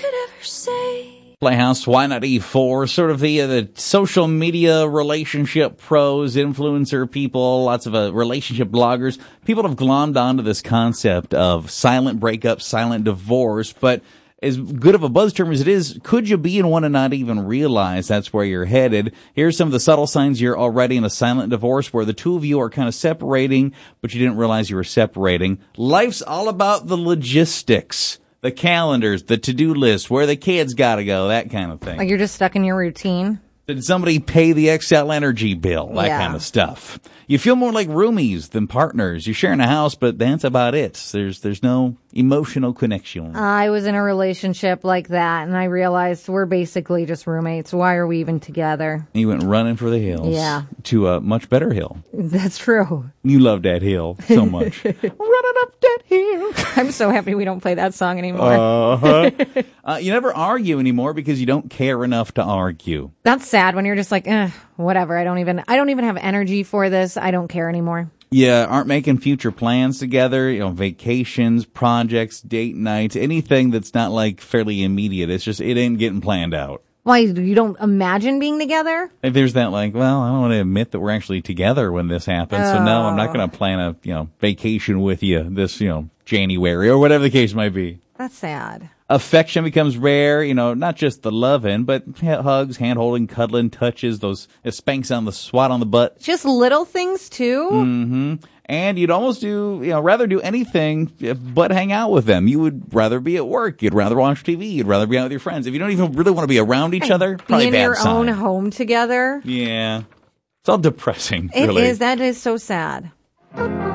it ever say? Playhouse Y94, sort of the social media relationship pros, influencer people, lots of relationship bloggers. People have glommed onto this concept of silent breakup, silent divorce, but as good of a buzz term as it is, could you be in one and not even realize that's where you're headed? Here's some of the subtle signs you're already in a silent divorce where the two of you are kind of separating, but you didn't realize you were separating. Life's all about the logistics. The calendars, the to-do list, where the kids gotta go, that kind of thing. Like you're just stuck in your routine? Did somebody pay the Xcel Energy bill? That kind of stuff. You feel more like roomies than partners. You're sharing a house, but that's about it. There's no emotional connection. I was in a relationship like that, and I realized we're basically just roommates. Why are we even together? You went running for the hills. Yeah. To a much better hill. That's true. You love that hill so much. Running up that hill. I'm so happy we don't play that song anymore. You never argue anymore because you don't care enough to argue. That's sad when you're just like, whatever. I don't even have energy for this. I don't care anymore. Yeah, aren't making future plans together, vacations, projects, date nights, anything that's not like fairly immediate. It's just, it ain't getting planned out. Why, you don't imagine being together? If there's that like, well, I don't want to admit that we're actually together when this happens. So no, I'm not going to plan a, vacation with you this, January or whatever the case might be. That's sad. Affection becomes rare, not just the loving, but hugs, hand-holding, cuddling, touches, those spanks on the swat on the butt. Just little things, too? Mm-hmm. And you'd almost rather do anything but hang out with them. You would rather be at work. You'd rather watch TV. You'd rather be out with your friends. If you don't even really want to be around each other, probably be in bad your sign. own home together? Yeah. It's all depressing, It really. is. That is so sad.